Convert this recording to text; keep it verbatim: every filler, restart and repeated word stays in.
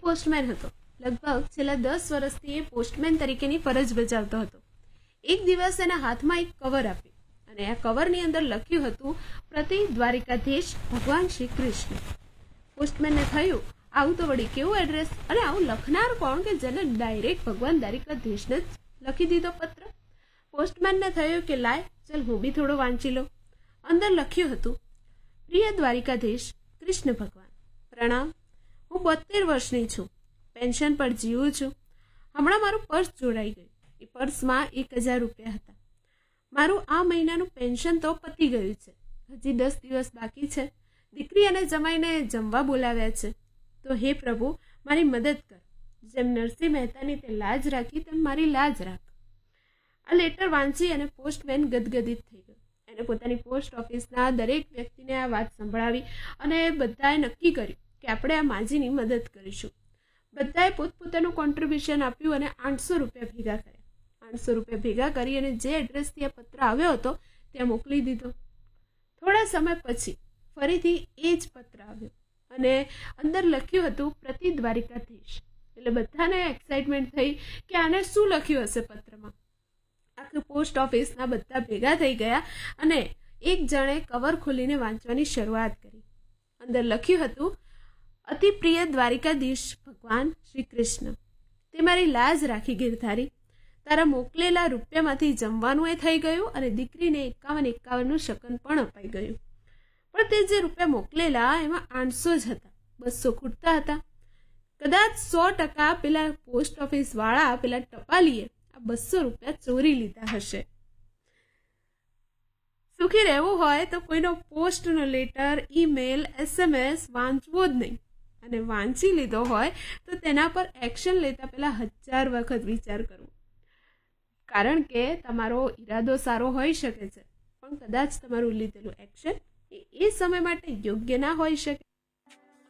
Postman હતો. લગભગ છેલ્લા દસ વર્ષથી એ પોસ્ટમેન તરીકેની ફરજ બજાવતો હતો. એક દિવસ એના હાથમાં એક કવર આપ્યું અને આ કવરની અંદર લખ્યું હતું પ્રતિ દ્વારિકાધીશ ભગવાન શ્રી કૃષ્ણ. પોસ્ટમેનને થયું આવું તો વળી કેવું એડ્રેસ, અને આવું લખનાર કોણ કે જેને ડાયરેક્ટ ભગવાન દ્વારિકાધીશને જ લખી દીધો પત્ર. પોસ્ટમેનને થયું કે લાય ચલ હું બી થોડો વાંચી લો. અંદર લખ્યું હતું પ્રિય દ્વારિકાધીશ કૃષ્ણ ભગવાન, પ્રણામ. હું બોતેર વર્ષની છું, પેન્શન પર જીવું છું. હમણાં મારું પર્સ જોડાઈ ગયું. એ પર્સમાં એક હજાર રૂપિયા હતા. મારું આ મહિનાનું પેન્શન તો પતી ગયું છે. હજી દસ દિવસ બાકી છે. દીકરી અને જમાઈને જમવા બોલાવ્યા છે. તો હે પ્રભુ મારી મદદ કર. જેમ નરસિંહ મહેતાની તે લાજ રાખી તેમ મારી લાજ રાખ. આ લેટર વાંચી અને પોસ્ટમેન ગદગદિત થઈ ગયો. એને પોતાની પોસ્ટ ઓફિસના દરેક વ્યક્તિને આ વાત સંભળાવી અને બધાએ નક્કી કર્યું કે આપણે આ માજીની મદદ કરીશું. બધાએ પોતપોતાનું કોન્ટ્રીબ્યુશન આપ્યું અને આઠસો રૂપિયા ભેગા કર્યા. આઠસો રૂપિયા ભેગા કરી અને જે એડ્રેસથી આ પત્ર આવ્યો હતો ત્યાં મોકલી દીધો. થોડા સમય પછી ફરીથી એ જ પત્ર આવ્યો અને અંદર લખ્યું હતું પ્રતિ દ્વારિકાધીશ. એટલે બધાને એક્સાઇટમેન્ટ થઈ કે આને શું લખ્યું હશે પત્રમાં. આખી પોસ્ટ ઓફિસના બધા ભેગા થઈ ગયા અને એક જણે કવર ખોલીને વાંચવાની શરૂઆત કરી. અંદર લખ્યું હતું અતિ પ્રિય દ્વારિકાધીશ ભગવાન શ્રી કૃષ્ણ, તે મારી લાજ રાખી ગિરધારી. તારા મોકલેલા રૂપિયામાંથી જમવાનું એ થઈ ગયું અને દીકરીને એકાવન એકાવનનું શકન પણ અપાઈ ગયું. પણ તે જે રૂપિયા મોકલેલા એમાં આઠસો જ હતા, બસો ખૂટતા હતા. કદાચ સો ટકા પેલા પોસ્ટ ઓફિસ વાળા પેલા ટપાલીએ આ બસો રૂપિયા ચોરી લીધા હશે. સુખી રહેવું હોય તો કોઈનો પોસ્ટનો લેટર, ઈમેલ, એસએમએસ વાંચવો જ નહીં. અને વાંચી લીધો હોય તો તેના પર એક્શન લેતા પહેલા હજાર વખત વિચાર કરવો. કારણ કે તમારો ઈરાદો સારો હોઈ શકે છે, પણ કદાચ તમારું લીધેલું એક્શન એ એ સમય માટે યોગ્ય ના હોઈ શકે.